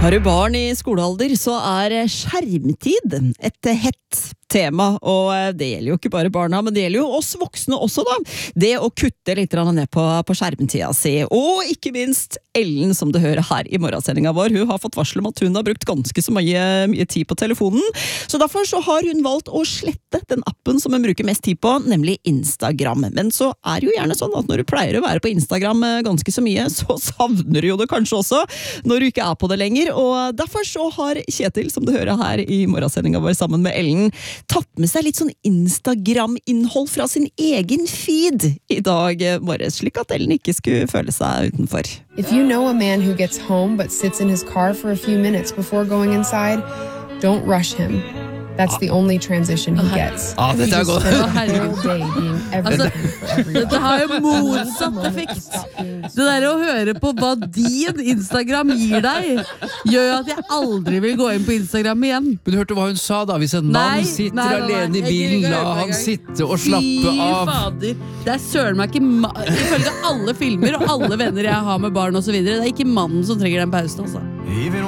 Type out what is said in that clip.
Har du barn i skolealder, så skjermtid et hett tema, og det gjelder jo ikke bare barna, men det gjelder jo oss voksne også da. Det å kutte litt ned på skjermtida si, og ikke minst Ellen, som du hører her i morgensendingen vår. Hun har fått varsel om at hun har brukt ganske så mye tid på telefonen, så derfor så har hun valgt å slette den appen som hun bruker mest tid på, nemlig Instagram. Men så det jo gjerne sånn at når du pleier å være på Instagram ganske så mye, så savner du jo det kanskje også når du ikke på det lenger, og derfor så har Kjetil, som du hører her i morgensendingen vår sammen med Ellen, tatt med seg litt sånn Instagram-innhold fra sin egen feed i dag morges, slik at Ellen ikke skulle føle seg utenfor. If you know a man who gets home but sits in his car for a few minutes before going inside, don't rush him. That's the only transition he gets. Dette godt. Dette har jo motsatt effekt. Det der å høre på hva din Instagram gir deg, gjør at jeg aldri vil gå inn på Instagram igjen. Men du hørte hva hun sa da? Hvis en mann sitter alene i bilen, la han sitte og slappe av. Fy fader. Det søren meg ikke ifølge alle filmer og alle venner jeg har med barn og så videre. Det ikke mannen som trenger den pausen, altså.